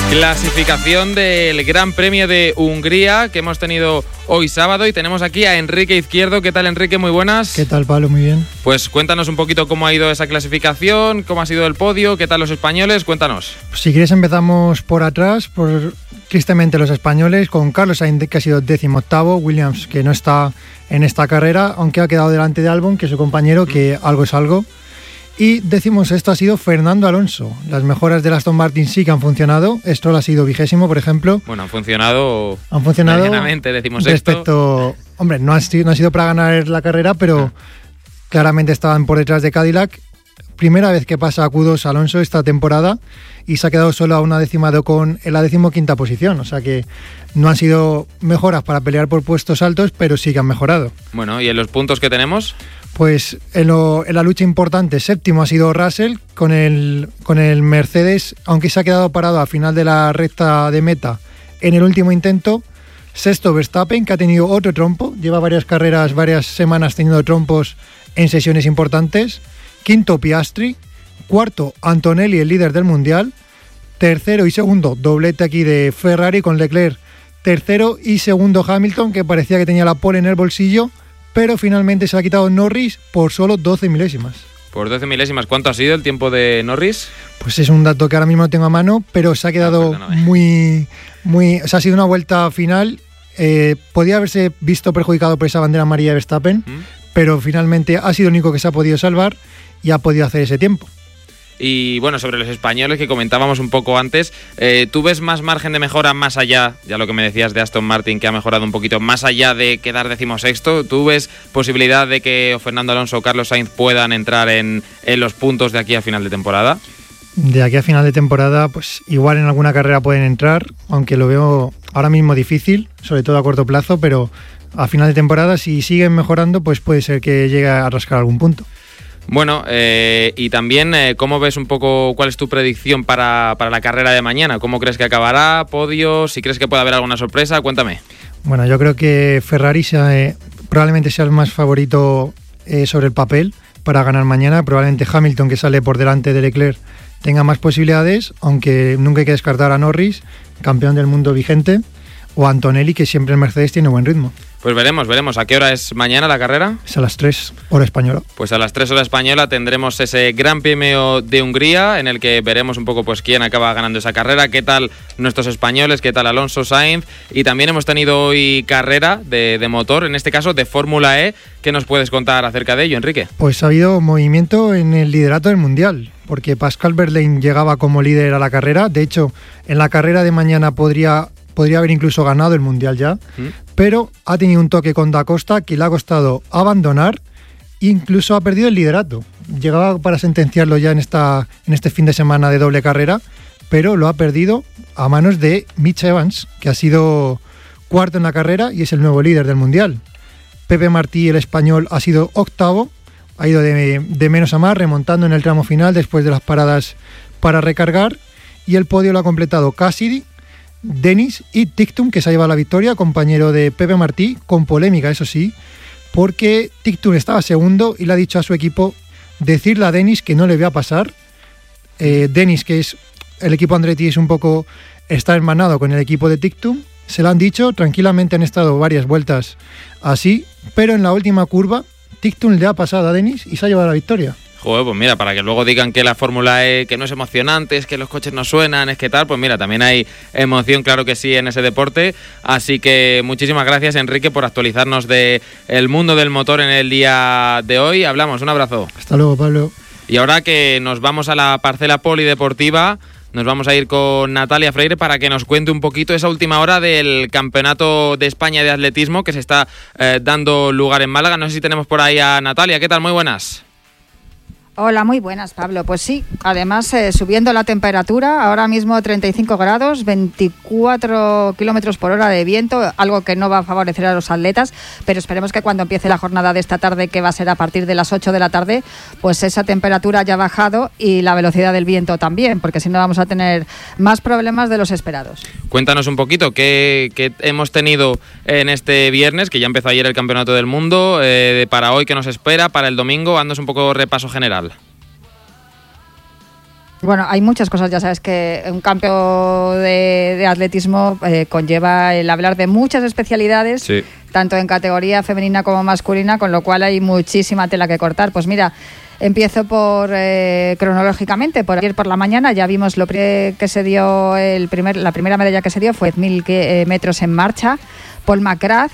Clasificación del Gran Premio de Hungría que hemos tenido hoy sábado y tenemos aquí a Enrique Izquierdo. ¿Qué tal, Enrique? Muy buenas. ¿Qué tal, Pablo? Muy bien. Pues cuéntanos un poquito cómo ha ido esa clasificación, cómo ha sido el podio, qué tal los españoles, cuéntanos. Pues si quieres empezamos por atrás, tristemente los españoles, con Carlos Sainz, que ha sido 18º, Williams, que no está en esta carrera, aunque ha quedado delante de Albon, que es su compañero, que algo es algo. Y 16º ha sido Fernando Alonso. Las mejoras del Aston Martin sí que han funcionado. Stroll ha sido 20º, por ejemplo. Bueno, han funcionado medianamente, 16º. Respecto, hombre, no ha sido para ganar la carrera, pero claramente estaban por detrás de Cadillac. Primera vez que pasa a Q2 Alonso esta temporada y se ha quedado solo a una décima de Ocon en la 15ª posición. O sea que no han sido mejoras para pelear por puestos altos, pero sí que han mejorado. Bueno, ¿y en los puntos que tenemos? Pues en la lucha importante, 7º ha sido Russell con el Mercedes, aunque se ha quedado parado al final de la recta de meta en el último intento. 6º Verstappen, que ha tenido otro trompo, lleva varias semanas teniendo trompos en sesiones importantes. 5º Piastri, 4º Antonelli, el líder del Mundial. 3º y 2º, doblete aquí de Ferrari con Leclerc. 3º y 2º Hamilton, que parecía que tenía la pole en el bolsillo, pero finalmente se ha quitado Norris por solo 12 milésimas. Por 12 milésimas, ¿cuánto ha sido el tiempo de Norris? Pues es un dato que ahora mismo no tengo a mano, pero se ha quedado muy... O sea, ha sido una vuelta final. Podía haberse visto perjudicado por esa bandera amarilla de Verstappen, pero finalmente ha sido el único que se ha podido salvar y ha podido hacer ese tiempo. Y bueno, sobre los españoles que comentábamos un poco antes, ¿tú ves más margen de mejora más allá, ya lo que me decías de Aston Martin, que ha mejorado un poquito, más allá de quedar 16º? ¿Tú ves posibilidad de que Fernando Alonso o Carlos Sainz puedan entrar en los puntos de aquí a final de temporada? De aquí a final de temporada, pues igual en alguna carrera pueden entrar, aunque lo veo ahora mismo difícil, sobre todo a corto plazo, pero a final de temporada, si siguen mejorando, pues puede ser que llegue a rascar algún punto. Bueno, y también, ¿cómo ves un poco, cuál es tu predicción para la carrera de mañana? ¿Cómo crees que acabará? ¿Podio? ¿Si crees que puede haber alguna sorpresa? Cuéntame. Bueno, yo creo que Ferrari probablemente sea el más favorito sobre el papel para ganar mañana. Probablemente Hamilton, que sale por delante de Leclerc, tenga más posibilidades, aunque nunca hay que descartar a Norris, campeón del mundo vigente, o a Antonelli, que siempre en Mercedes tiene buen ritmo. Pues veremos. ¿A qué hora es mañana la carrera? Es a las 3, hora española. Pues a las 3 hora española tendremos ese Gran Premio de Hungría, en el que veremos un poco pues quién acaba ganando esa carrera, qué tal nuestros españoles, qué tal Alonso, Sainz. Y también hemos tenido hoy carrera de motor, en este caso de Fórmula E. ¿Qué nos puedes contar acerca de ello, Enrique? Pues ha habido movimiento en el liderato del Mundial, porque Pascal Wehrlein llegaba como líder a la carrera. De hecho, en la carrera de mañana podría haber incluso ganado el Mundial ya, pero ha tenido un toque con Da Costa que le ha costado abandonar, incluso ha perdido el liderato. Llegaba para sentenciarlo ya en este fin de semana de doble carrera, pero lo ha perdido a manos de Mitch Evans, que ha sido 4º en la carrera y es el nuevo líder del Mundial. Pepe Martí, el español, ha sido 8º, ha ido de menos a más, remontando en el tramo final después de las paradas para recargar, y el podio lo ha completado Cassidy, Dennis y Ticktum, que se ha llevado la victoria, compañero de Pepe Martí, con polémica, eso sí, porque Ticktum estaba segundo y le ha dicho a su equipo decirle a Dennis que no le va a pasar. Dennis, que es el equipo Andretti, está hermanado con el equipo de Ticktum, se lo han dicho, tranquilamente han estado varias vueltas así, pero en la última curva Ticktum le ha pasado a Dennis y se ha llevado la victoria. Joder, pues mira, para que luego digan que la Fórmula E, que no es emocionante, es que los coches no suenan, es que tal, pues mira, también hay emoción, claro que sí, en ese deporte. Así que muchísimas gracias, Enrique, por actualizarnos de el mundo del motor en el día de hoy. Hablamos, un abrazo. Hasta luego, Pablo. Y ahora que nos vamos a la parcela polideportiva, nos vamos a ir con Natalia Freire para que nos cuente un poquito esa última hora del Campeonato de España de Atletismo que se está dando lugar en Málaga. No sé si tenemos por ahí a Natalia. ¿Qué tal? Muy buenas. Hola, muy buenas, Pablo. Pues sí, además subiendo la temperatura, ahora mismo 35 grados, 24 kilómetros por hora de viento, algo que no va a favorecer a los atletas, pero esperemos que cuando empiece la jornada de esta tarde, que va a ser a partir de las 8 de la tarde, pues esa temperatura haya bajado y la velocidad del viento también, porque si no vamos a tener más problemas de los esperados. Cuéntanos un poquito qué hemos tenido en este viernes, que ya empezó ayer el Campeonato del Mundo, para hoy, qué nos espera, para el domingo, haznos un poco repaso general. Bueno, hay muchas cosas, ya sabes que un campo de atletismo conlleva el hablar de muchas especialidades, sí, tanto en categoría femenina como masculina, con lo cual hay muchísima tela que cortar. Pues mira, empiezo por cronológicamente, por ayer por la mañana ya vimos lo que se dio, la primera medalla que se dio fue 1000 metros en marcha. Paul McGrath